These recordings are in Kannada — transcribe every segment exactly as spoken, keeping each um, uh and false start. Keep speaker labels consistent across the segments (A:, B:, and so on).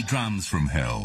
A: Drums from Hell.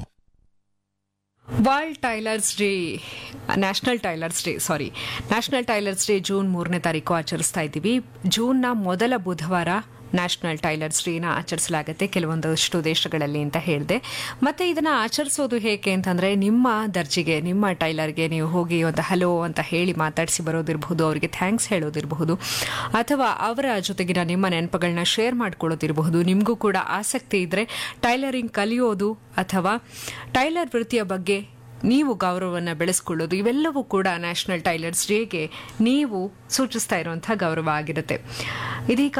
B: World tailors day national tailors day sorry national tailors day June ಮೂರನೇ ತಾರೀಕು ಆಚರಿಸ್ತಾ ಇದ್ದೀವಿ. ಜೂನ್ನ ಮೊದಲ ಬುಧವಾರ ನ್ಯಾಷನಲ್ ಟೈಲರ್ಸ್ ಡೇನ ಆಚರಿಸಲಾಗುತ್ತೆ ಕೆಲವೊಂದಷ್ಟು ದೇಶಗಳಲ್ಲಿ ಅಂತ ಹೇಳಿದೆ. ಮತ್ತೆ ಇದನ್ನ ಆಚರಿಸೋದು ಹೇಗೆ ಅಂತಂದ್ರೆ, ನಿಮ್ಮ ದರ್ಜಿಗೆ ನಿಮ್ಮ ಟೈಲರ್ಗೆ ನೀವು ಹೋಗಿ ಒಂದು ಹಲೋ ಅಂತ ಹೇಳಿ ಮಾತಾಡಿಸಿ ಬರೋದಿರಬಹುದು, ಅವರಿಗೆ ಥ್ಯಾಂಕ್ಸ್ ಹೇಳೋದಿರಬಹುದು, ಅಥವಾ ಅವರ ಜೊತೆಗಿನ ನಿಮ್ಮ ನೆನಪುಗಳನ್ನ ಶೇರ್ ಮಾಡ್ಕೊಳ್ಳೋದಿರಬಹುದು. ನಿಮಗೂ ಕೂಡ ಆಸಕ್ತಿ ಇದ್ರೆ ಟೈಲರಿಂಗ್ ಕಲಿಯೋದು ಅಥವಾ ಟೈಲರ್ ವೃತ್ತಿಯ ಬಗ್ಗೆ ನೀವು ಗೌರವವನ್ನು ಬೆಳೆಸ್ಕೊಳ್ಳೋದು, ಇವೆಲ್ಲವೂ ಕೂಡ ನ್ಯಾಷನಲ್ ಟೈಲರ್ಸ್ ಡೇಗೆ ನೀವು ಸೂಚಿಸ್ತಾ ಇರುವಂತಹ ಗೌರವ ಆಗಿರುತ್ತೆ. ಇದೀಗ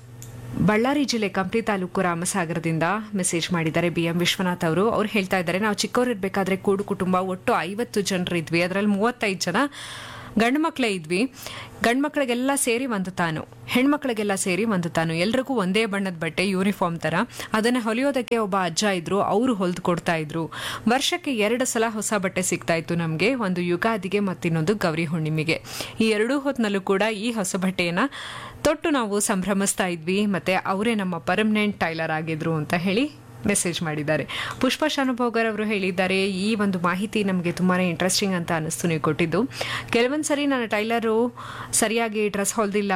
B: ಬಳ್ಳಾರಿ ಜಿಲ್ಲೆ ಕಂಪ್ಲಿ ತಾಲೂಕು ರಾಮಸಾಗರದಿಂದ ಮೆಸೇಜ್ ಮಾಡಿದ್ದಾರೆ ಬಿ ಎಂ ವಿಶ್ವನಾಥ್ ಅವರು. ಅವ್ರು ಹೇಳ್ತಾ ಇದ್ದಾರೆ, ನಾವು ಚಿಕ್ಕವರಿರ್ಬೇಕಾದ್ರೆ ಕೂಡು ಕುಟುಂಬ ಒಟ್ಟು ಐವತ್ತು ಜನರು ಇದ್ವಿ. ಅದರಲ್ಲಿ ಮೂವತ್ತೈದು ಜನ ಗಂಡು ಮಕ್ಕಳೇ ಇದ್ವಿ. ಗಂಡು ಮಕ್ಕಳಿಗೆಲ್ಲ ಸೇರಿ ಒಂದು ತಾನು, ಹೆಣ್ಮಕ್ಳಿಗೆಲ್ಲ ಸೇರಿ ಒಂದು ತಾನು, ಎಲ್ರಿಗೂ ಒಂದೇ ಬಣ್ಣದ ಬಟ್ಟೆ ಯೂನಿಫಾರ್ಮ್ ತರ. ಅದನ್ನ ಹೊಲಿಯೋದಕ್ಕೆ ಒಬ್ಬ ಅಜ್ಜ ಇದ್ರು, ಅವರು ಹೊಲ್ದು ಕೊಡ್ತಾ ಇದ್ರು. ವರ್ಷಕ್ಕೆ ಎರಡು ಸಲ ಹೊಸ ಬಟ್ಟೆ ಸಿಗ್ತಾ ಇತ್ತು ನಮಗೆ, ಒಂದು ಯುಗಾದಿಗೆ ಮತ್ತಿನ್ನೊಂದು ಗೌರಿ ಹುಣ್ಣಿಮೆಗೆ. ಈ ಎರಡೂ ಹೊತ್ತಿನಲ್ಲೂ ಕೂಡ ಈ ಹೊಸ ಬಟ್ಟೆಯನ್ನ ತೊಟ್ಟು ನಾವು ಸಂಭ್ರಮಿಸ್ತಾ ಇದ್ವಿ. ಮತ್ತೆ ಅವರೇ ನಮ್ಮ ಪರ್ಮನೆಂಟ್ ಟೈಲರ್ ಆಗಿದ್ರು ಅಂತ ಹೇಳಿ ಮೆಸೇಜ್ ಮಾಡಿದ್ದಾರೆ. ಪುಷ್ಪ ಶಾನುಭೋಗರ್ ಅವರು ಹೇಳಿದ್ದಾರೆ, ಈ ಒಂದು ಮಾಹಿತಿ ನಮಗೆ ತುಂಬಾ ಇಂಟ್ರೆಸ್ಟಿಂಗ್ ಅಂತ ಅನಿಸ್ತು ನೀವು ಕೊಟ್ಟಿದ್ದು. ಕೆಲವೊಂದು ಸರಿ ನನ್ನ ಟೈಲರು ಸರಿಯಾಗಿ ಡ್ರೆಸ್ ಹೊಲ್ದಿಲ್ಲ,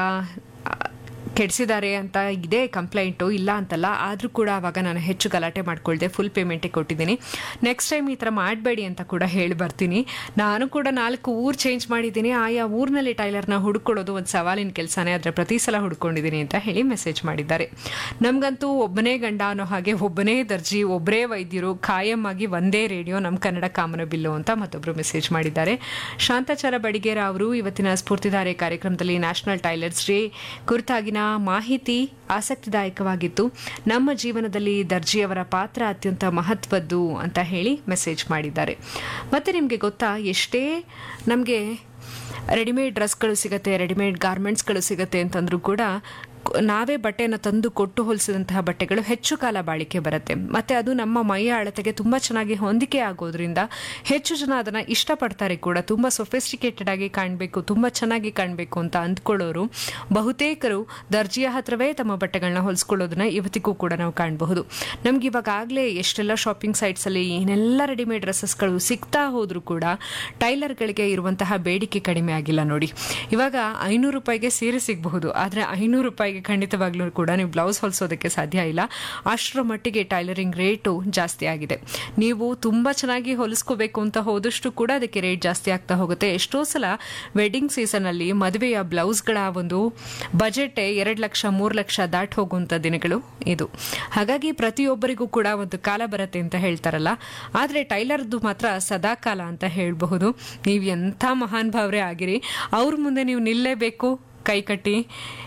B: ಕೆಡಿಸಿದ್ದಾರೆ ಅಂತ ಇದೇ ಕಂಪ್ಲೇಂಟು, ಇಲ್ಲ ಅಂತಲ್ಲ. ಆದರೂ ಕೂಡ ಅವಾಗ ನಾನು ಹೆಚ್ಚು ಗಲಾಟೆ ಮಾಡ್ಕೊಳ್ದೆ, ಫುಲ್ ಪೇಮೆಂಟೇ ಕೊಟ್ಟಿದ್ದೀನಿ. ನೆಕ್ಸ್ಟ್ ಟೈಮ್ ಈ ಥರ ಮಾಡಬೇಡಿ ಅಂತ ಕೂಡ ಹೇಳಿ ಬರ್ತೀನಿ. ನಾನು ಕೂಡ ನಾಲ್ಕು ಊರು ಚೇಂಜ್ ಮಾಡಿದ್ದೀನಿ. ಆಯಾ ಊರಿನಲ್ಲಿ ಟೈಲರ್ನ ಹುಡ್ಕೊಳ್ಳೋದು ಒಂದು ಸವಾಲಿನ ಕೆಲಸನೇ, ಆದರೆ ಪ್ರತಿ ಸಲ ಹುಡ್ಕೊಂಡಿದ್ದೀನಿ ಅಂತ ಹೇಳಿ ಮೆಸೇಜ್ ಮಾಡಿದ್ದಾರೆ. ನಮಗಂತೂ ಒಬ್ಬನೇ ಗಂಡ ಅನ್ನೋ ಹಾಗೆ ಒಬ್ಬನೇ ದರ್ಜಿ, ಒಬ್ಬರೇ ವೈದ್ಯರು, ಖಾಯಂ ಆಗಿ ಒಂದೇ ರೇಡಿಯೋ, ನಮ್ಮ ಕನ್ನಡ ಕಾಮನಬಿಲ್ಲು ಅಂತ ಮತ್ತೊಬ್ಬರು ಮೆಸೇಜ್ ಮಾಡಿದ್ದಾರೆ. ಶಾಂತಾಚಾರ ಬಡಿಗೇರ ಅವರು ಇವತ್ತಿನ ಸ್ಫೂರ್ತಿಧಾರೆ ಕಾರ್ಯಕ್ರಮದಲ್ಲಿ ನ್ಯಾಷನಲ್ ಟೈಲರ್ಸ್ ಡೇ ಕುರಿತಾಗಿನ ಮಾಹಿತಿ ಆಸಕ್ತಿದಾಯಕವಾಗಿತ್ತು. ನಮ್ಮ ಜೀವನದಲ್ಲಿ ದರ್ಜಿಯವರ ಪಾತ್ರ ಅತ್ಯಂತ ಮಹತ್ವದ್ದು ಅಂತ ಹೇಳಿ ಮೆಸೇಜ್ ಮಾಡಿದ್ದಾರೆ. ಮತ್ತೆ ನಿಮಗೆ ಗೊತ್ತಾ, ಎಷ್ಟೇ ನಮಗೆ ರೆಡಿಮೇಡ್ ಡ್ರೆಸ್ಗಳು ಸಿಗುತ್ತೆ, ರೆಡಿಮೇಡ್ ಗಾರ್ಮೆಂಟ್ಸ್ಗಳು ಸಿಗುತ್ತೆ ಅಂತಂದ್ರೂ ಕೂಡ ನಾವೇ ಬಟ್ಟೆಯನ್ನು ತಂದು ಕೊಟ್ಟು ಹೊಲಿಸಿದಂತಹ ಬಟ್ಟೆಗಳು ಹೆಚ್ಚು ಕಾಲ ಬಾಳಿಕೆ ಬರುತ್ತೆ. ಮತ್ತೆ ಅದು ನಮ್ಮ ಮೈಯ ಅಳತೆಗೆ ತುಂಬಾ ಚೆನ್ನಾಗಿ ಹೊಂದಿಕೆ ಆಗೋದ್ರಿಂದ ಹೆಚ್ಚು ಜನ ಅದನ್ನ ಇಷ್ಟಪಡ್ತಾರೆ ಕೂಡ. ತುಂಬಾ ಸೊಫಿಸ್ಟಿಕೇಟೆಡ್ ಆಗಿ ಕಾಣಬೇಕು, ತುಂಬಾ ಚೆನ್ನಾಗಿ ಕಾಣಬೇಕು ಅಂತ ಅಂದ್ಕೊಳ್ಳೋರು ಬಹುತೇಕರು ದರ್ಜಿಯ ಹತ್ರವೇ ತಮ್ಮ ಬಟ್ಟೆಗಳನ್ನ ಹೊಲಿಸ್ಕೊಳ್ಳೋದನ್ನ ಇವತ್ತಿಗೂ ಕೂಡ ನಾವು ಕಾಣಬಹುದು. ನಮ್ಗೆ ಇವಾಗಲೇ ಎಷ್ಟೆಲ್ಲ ಶಾಪಿಂಗ್ ಸೈಟ್ಸ್ ಅಲ್ಲಿ ಏನೆಲ್ಲ ರೆಡಿಮೇಡ್ ಡ್ರೆಸ್ಸಸ್ಗಳು ಸಿಗ್ತಾ ಹೋದ್ರೂ ಕೂಡ ಟೈಲರ್ಗಳಿಗೆ ಇರುವಂತಹ ಬೇಡಿಕೆ ಕಡಿಮೆ ಆಗಿಲ್ಲ ನೋಡಿ. ಇವಾಗ ಐನೂರು ರೂಪಾಯಿಗೆ ಸೀರೆ ಸಿಗಬಹುದು, ಆದ್ರೆ ಐನೂರು ರೂಪಾಯಿಗೆ ಖಂಡಿತವಾಗ್ಲೂ ಕೂಡ ನೀವು ಬ್ಲೌಸ್ ಹೊಲಿಸೋದಕ್ಕೆ ಸಾಧ್ಯ ಇಲ್ಲ. ಅಷ್ಟರ ಮಟ್ಟಿಗೆ ಟೈಲರಿಂಗ್ ರೇಟು ಜಾಸ್ತಿ ಆಗಿದೆ. ನೀವು ತುಂಬಾ ಚೆನ್ನಾಗಿ ಹೊಲಿಸ್ಕೋಬೇಕು ಅಂತ ಹೋದಷ್ಟು ಕೂಡ ಅದಕ್ಕೆ ರೇಟ್ ಜಾಸ್ತಿ ಆಗ್ತಾ ಹೋಗುತ್ತೆ. ಎಷ್ಟೋ ಸಲ ವೆಡ್ಡಿಂಗ್ ಸೀಸನ್ ಅಲ್ಲಿ ಮದುವೆಯ ಬ್ಲೌಸ್ಗಳ ಒಂದು ಬಜೆಟ್ ಎರಡು ಲಕ್ಷ ಮೂರು ಲಕ್ಷ ದಾಟ್ ಹೋಗುವಂತ ದಿನಗಳು ಇದು. ಹಾಗಾಗಿ ಪ್ರತಿಯೊಬ್ಬರಿಗೂ ಕೂಡ ಒಂದು ಕಾಲ ಬರುತ್ತೆ ಅಂತ ಹೇಳ್ತಾರಲ್ಲ, ಆದ್ರೆ ಟೈಲರ್ದು ಮಾತ್ರ ಸದಾ ಕಾಲ ಅಂತ ಹೇಳಬಹುದು. ನೀವು ಎಂಥ ಮಹಾನ್ ಭಾವರೇ ಆಗಿರಿ, ಅವ್ರ ಮುಂದೆ ನೀವು ನಿಲ್ಲೇಬೇಕು, ಕೈ ಕಟ್ಟಿ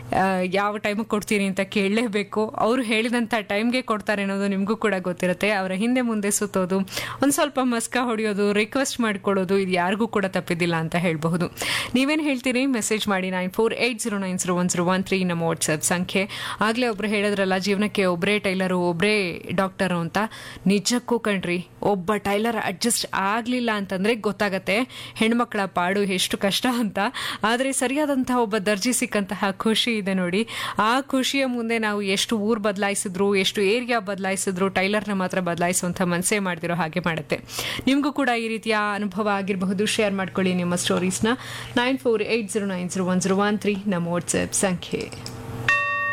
B: ಯಾವ ಟೈಮಿಗೆ ಕೊಡ್ತೀನಿ ಅಂತ ಕೇಳಲೇಬೇಕು. ಅವರು ಹೇಳಿದಂಥ ಟೈಮ್ಗೆ ಕೊಡ್ತಾರೆ ಅನ್ನೋದು ನಿಮಗೂ ಕೂಡ ಗೊತ್ತಿರುತ್ತೆ. ಅವರ ಹಿಂದೆ ಮುಂದೆ ಸುತ್ತೋದು, ಒಂದು ಸ್ವಲ್ಪ ಮಸ್ಕ ಹೊಡೆಯೋದು, ರಿಕ್ವೆಸ್ಟ್ ಮಾಡ್ಕೊಳ್ಳೋದು, ಇದು ಯಾರಿಗೂ ಕೂಡ ತಪ್ಪಿದ್ದಿಲ್ಲ ಅಂತ ಹೇಳಬಹುದು. ನೀವೇನು ಹೇಳ್ತೀರಿ? ಮೆಸೇಜ್ ಮಾಡಿ nine four eight zero nine zero one zero one three ನಮ್ಮ ವಾಟ್ಸಪ್ ಸಂಖ್ಯೆ. ಆಗಲೇ ಒಬ್ರು ಹೇಳಿದ್ರಲ್ಲ, ಜೀವನಕ್ಕೆ ಒಬ್ಬರೇ ಟೈಲರು ಒಬ್ಬರೇ ಡಾಕ್ಟರು ಅಂತ. ನಿಜಕ್ಕೂ ಕಣ್ರಿ, ಒಬ್ಬ ಟೈಲರ್ ಅಡ್ಜಸ್ಟ್ ಆಗಲಿಲ್ಲ ಅಂತಂದ್ರೆ ಗೊತ್ತಾಗತ್ತೆ ಹೆಣ್ಮಕ್ಳ ಪಾಡು ಎಷ್ಟು ಕಷ್ಟ ಅಂತ. ಆದರೆ ಸರಿಯಾದಂತಹ ಒಬ್ಬ ದರ್ಜಿ ಸಿಕ್ಕಂತಹ ಖುಷಿ ಇದೆ ನೋಡಿ, ಆ ಖುಷಿಯ ಮುಂದೆ ನಾವು ಎಷ್ಟು ಊರ್ ಬದಲಾಯಿಸಿದ್ರು, ಎಷ್ಟು ಏರಿಯಾ ಬದಲಾಯಿಸಿದ್ರು, ಟೈಲರ್ನ ಮಾತ್ರ ಬದಲಾಯಿಸುವಂತ ಮನಸ್ಸೇ ಮಾಡ್ತಿರೋ ಹಾಗೆ ಮಾಡುತ್ತೆ. ನಿಮಗೂ ಕೂಡ ಈ ರೀತಿಯ ಅನುಭವ ಆಗಿರಬಹುದು. ಶೇರ್ ಮಾಡ್ಕೊಳ್ಳಿ ನಿಮ್ಮ ಸ್ಟೋರೀಸ್ನ. Nine four eight zero nine zero one zero one three ನಮ್ಮ ವಾಟ್ಸ್ಆಪ್ ಸಂಖ್ಯೆ.